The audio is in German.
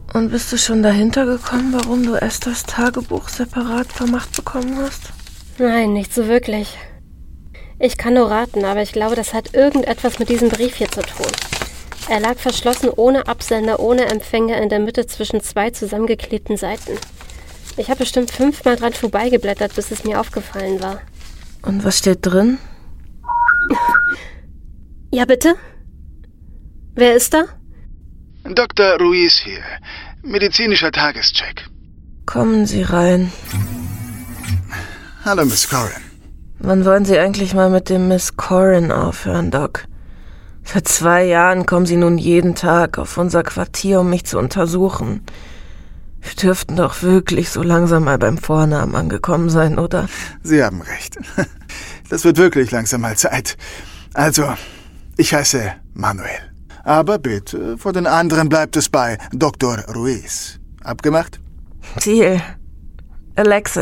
Und bist du schon dahinter gekommen, warum du Esthers Tagebuch separat vermacht bekommen hast? Nein, nicht so wirklich. Ich kann nur raten, aber ich glaube, das hat irgendetwas mit diesem Brief hier zu tun. Er lag verschlossen, ohne Absender, ohne Empfänger, in der Mitte zwischen 2 zusammengeklebten Seiten. Ich habe bestimmt 5-mal dran vorbeigeblättert, bis es mir aufgefallen war. Und was steht drin? Ja, bitte? Wer ist da? Dr. Ruiz hier. Medizinischer Tagescheck. Kommen Sie rein. Hallo, Miss Corrin. Wann wollen Sie eigentlich mal mit dem Miss Corrin aufhören, Doc? Seit 2 Jahren kommen Sie nun jeden Tag auf unser Quartier, um mich zu untersuchen. Wir dürften doch wirklich so langsam mal beim Vornamen angekommen sein, oder? Sie haben recht. Das wird wirklich langsam mal Zeit. Also, ich heiße Manuel. Aber bitte, vor den anderen bleibt es bei Dr. Ruiz. Abgemacht? Deal. Alexis.